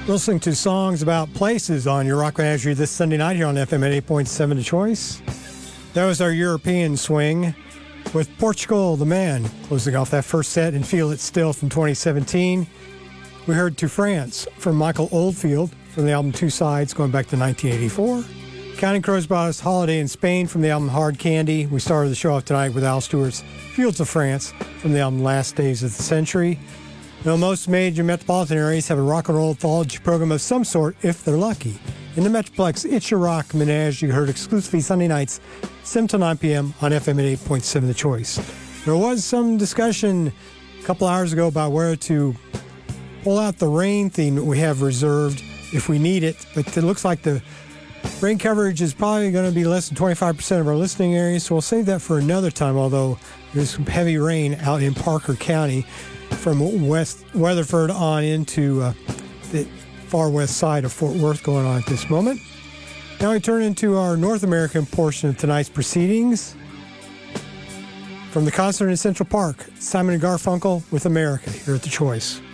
Listening to songs about places on your Rock Menagerie this Sunday night here on FM at 8.7 The Choice. That was our European swing with Portugal the Man, closing off that first set, and Feel It Still from 2017. We heard To France from Michael Oldfield from the album Two Sides going back to 1984. Counting Crows brought us Holiday in Spain from the album Hard Candy. We started the show off tonight with Al Stewart's Fields of France from the album Last Days of the Century. Now, most major metropolitan areas have a rock and roll anthology program of some sort if they're lucky. In the Metroplex, it's your Rock Menage. You heard exclusively Sunday nights, 7 to 9 p.m. on FM at 8.7 The Choice. There was some discussion a couple hours ago about where to pull out the rain theme that we have reserved if we need it, but it looks like the rain coverage is probably going to be less than 25% of our listening area, so we'll save that for another time, although there's some heavy rain out in Parker County from West Weatherford on into the far west side of Fort Worth going on at this moment. Now we turn into our North American portion of tonight's proceedings. From the concert in Central Park, Simon & Garfunkel with America here at The Choice.